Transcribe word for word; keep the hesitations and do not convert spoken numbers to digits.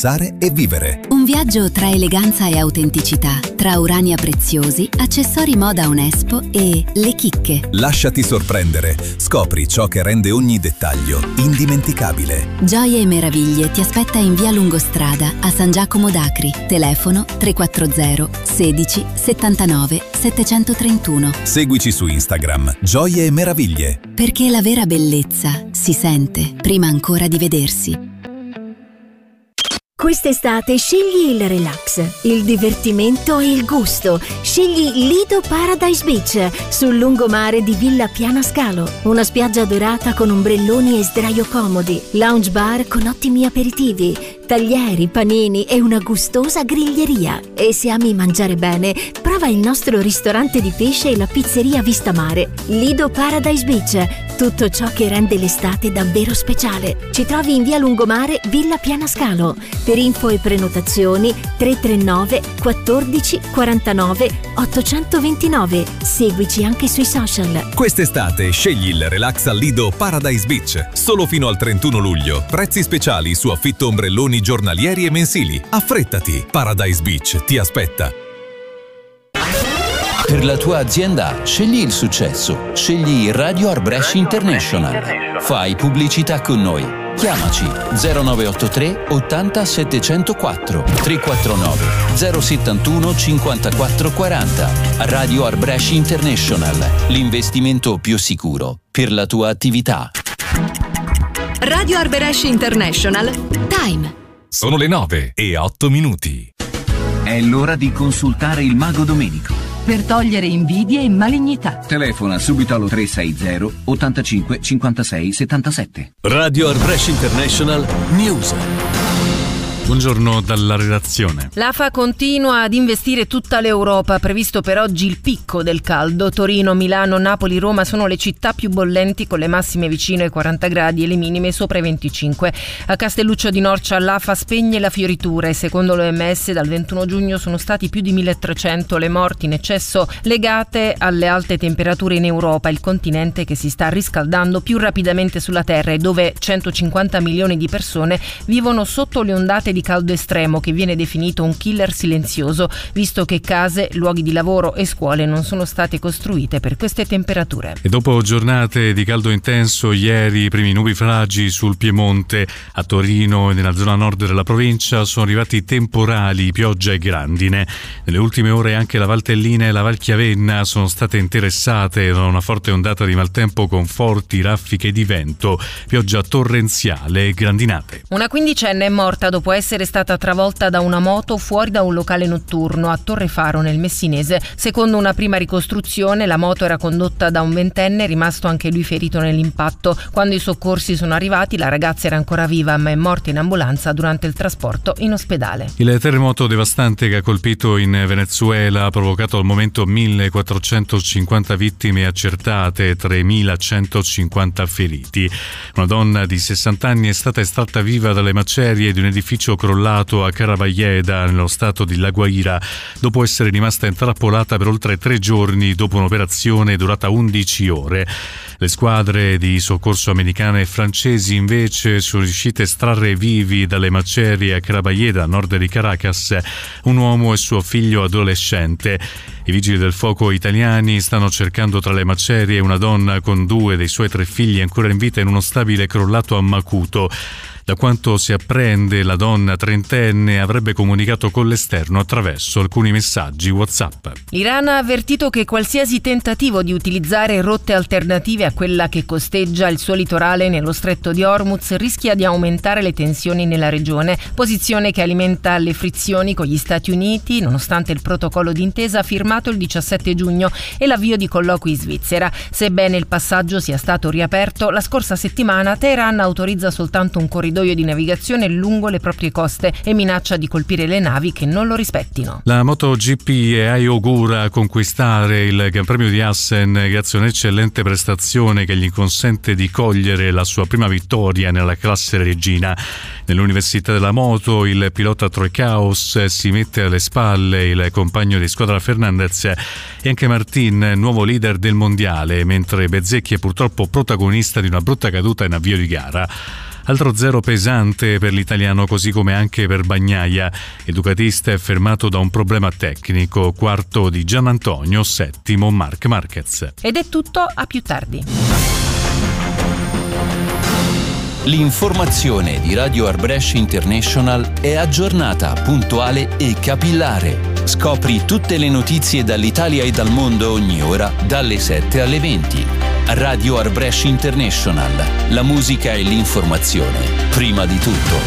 e vivere. Un viaggio tra eleganza e autenticità, tra Urania Preziosi, accessori moda Unespo e Le Chicche. Lasciati sorprendere, scopri ciò che rende ogni dettaglio indimenticabile. Gioie e meraviglie ti aspetta in via Lungostrada a San Giacomo d'Acri. Telefono tre quattro zero sedici settantanove settecentotrentuno. Seguici su Instagram, Gioie e Meraviglie. Perché la vera bellezza si sente prima ancora di vedersi. Quest'estate scegli il relax, il divertimento e il gusto. Scegli Lido Paradise Beach sul lungomare di Villa Piana Scalo. Una spiaggia dorata con ombrelloni e sdraio comodi, lounge bar con ottimi aperitivi, taglieri, panini e una gustosa griglieria. E se ami mangiare bene, prova il nostro ristorante di pesce e la pizzeria Vista Mare. Lido Paradise Beach, tutto ciò che rende l'estate davvero speciale. Ci trovi in via Lungomare, Villa Piana Scalo. Per info e prenotazioni tre tre nove quattordici quarantanove ottocentoventinove. Seguici anche sui social. Quest'estate scegli il relax al Lido Paradise Beach. Solo fino al trentuno luglio. Prezzi speciali su affitto ombrelloni giornalieri e mensili. Affrettati, Paradise Beach ti aspetta. Per la tua azienda scegli il successo. Scegli Radio Arbresh International. Fai pubblicità con noi. Chiamaci zero nove otto tre ottanta settecentoquattro tre quattro nove zero settantuno cinquantaquattro quaranta. Radio Arbresh International, l'investimento più sicuro per la tua attività. Radio Arbresh International. Time. Sono le nove e otto minuti. È l'ora di consultare il mago Domenico. Per togliere invidie e malignità. Telefona subito allo tre sei zero ottantacinque cinquantasei settantasette. Radio Arbresh International News. Buongiorno dalla redazione. L'A F A continua ad investire tutta l'Europa. Previsto per oggi il picco del caldo. Torino, Milano, Napoli, Roma sono le città più bollenti, con le massime vicino ai quaranta gradi e le minime sopra i venticinque. A Castelluccio di Norcia l'A F A spegne la fioritura e secondo l'O M S dal ventuno giugno sono stati più di milletrecento le morti in eccesso legate alle alte temperature in Europa, il continente che si sta riscaldando più rapidamente sulla Terra e dove centocinquanta milioni di persone vivono sotto le ondate di caldo estremo, che viene definito un killer silenzioso, visto che case, luoghi di lavoro e scuole non sono state costruite per queste temperature. E dopo giornate di caldo intenso, ieri i primi nubifragi sul Piemonte, a Torino e nella zona nord della provincia sono arrivati temporali, pioggia e grandine. Nelle ultime ore anche la Valtellina e la Valchiavenna sono state interessate da una forte ondata di maltempo con forti raffiche di vento, pioggia torrenziale e grandinate. Una quindicenne è morta dopo essere stata travolta da una moto fuori da un locale notturno a Torrefaro nel Messinese. Secondo una prima ricostruzione, la moto era condotta da un ventenne, rimasto anche lui ferito nell'impatto. Quando i soccorsi sono arrivati, la ragazza era ancora viva, ma è morta in ambulanza durante il trasporto in ospedale. Il terremoto devastante che ha colpito in Venezuela ha provocato al momento millequattrocentocinquanta vittime accertate e tremilacentocinquanta feriti. Una donna di sessanta anni è stata estratta viva dalle macerie di un edificio crollato a Caraballeda, nello stato di La Guaira, dopo essere rimasta intrappolata per oltre tre giorni dopo un'operazione durata undici ore. Le squadre di soccorso americane e francesi invece sono riuscite a estrarre vivi dalle macerie a Caraballeda, a nord di Caracas, un uomo e suo figlio adolescente. I vigili del fuoco italiani stanno cercando tra le macerie una donna con due dei suoi tre figli ancora in vita in uno stabile crollato a Macuto. Da quanto si apprende, la donna trentenne avrebbe comunicato con l'esterno attraverso alcuni messaggi WhatsApp. L'Iran ha avvertito che qualsiasi tentativo di utilizzare rotte alternative a quella che costeggia il suo litorale nello stretto di Hormuz rischia di aumentare le tensioni nella regione, posizione che alimenta le frizioni con gli Stati Uniti, nonostante il protocollo d'intesa firmato il diciassette giugno e l'avvio di colloqui in Svizzera. Sebbene il passaggio sia stato riaperto, la scorsa settimana Teheran autorizza soltanto un corridoio di navigazione lungo le proprie coste e minaccia di colpire le navi che non lo rispettino. La MotoGP è augura a conquistare il Gran Premio di Assen grazie a un'eccellente prestazione che gli consente di cogliere la sua prima vittoria nella classe regina. Nell'Università della Moto il pilota Troy Caos si mette alle spalle il compagno di squadra Fernandez e anche Martin, nuovo leader del mondiale, mentre Bezzecchi è purtroppo protagonista di una brutta caduta in avvio di gara. Altro zero pesante per l'italiano, così come anche per Bagnaia. Il ducatista è fermato da un problema tecnico. Quarto di Gianantonio, settimo Marc Marquez. Ed è tutto, a più tardi. L'informazione di Radio Arbresh International è aggiornata, puntuale e capillare. Scopri tutte le notizie dall'Italia e dal mondo ogni ora, dalle sette alle venti. Radio Arbresh International. La musica e l'informazione, prima di tutto.